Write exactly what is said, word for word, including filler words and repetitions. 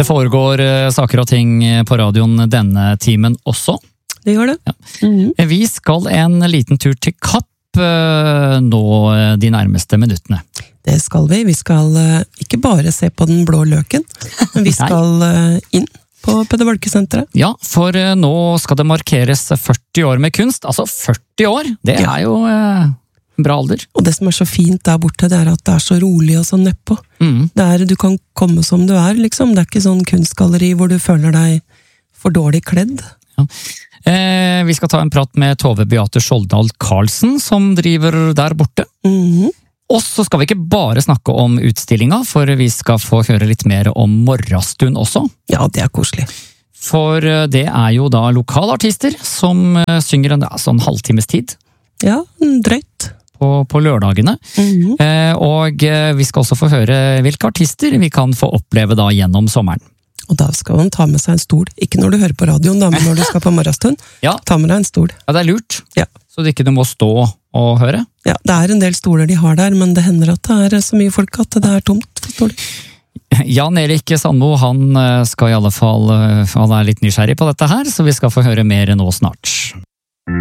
foregår eh, saker og ting på radioen denne timen også. Det gjør det. Ja. Mm-hmm. Vi skal en liten tur til Kapp eh, nå de nærmeste minuttene. Det skal vi. Vi skal eh, ikke bare se på den blå løken, men vi skal eh, inn på Peder Bolke-senteret. Ja, for eh, nå skal det markeres førti år med kunst. Altså førti år, det Ja. er jo eh, en bra alder. Og det som er så fint der borte, det er at det er så rolig og så nedpå. Mm. Det er, du kan komme som du er, liksom. Det er ikke sånn kunstgalleri hvor du føler deg for dårlig kledd. Ja. Eh, vi skal ta en prat med Tove Beate Skjoldal Karlsen, som driver der borte. Mhm. Og så skal vi ikke bare snakke om utstillinga, for vi skal få høre litt mer om Morgenstund også. Ja, det er koselig. For det er jo da lokalartister som eh, synger en altså en halvtimes tid Ja, drøyt. på, på lørdagene. Mhm. Eh, og eh, vi skal også få høre hvilke artister vi kan få oppleve da gjennom sommeren. Og da skal man ta med seg en stol. Ikke når du hører på radioen, da, men når du skal på morgenstund. Ja. Ta med deg en stol. Ja, det er lurt, Ja. så du ikke må stå og høre. Ja, det er en del stoler de har der, men det hender at det er så mye folk at det er tomt for stoler. Jan Erik Sandmo, han eh, skal i alle fall, eh, han er litt nysgjerrig på dette her, så vi skal få høre mer nå snart.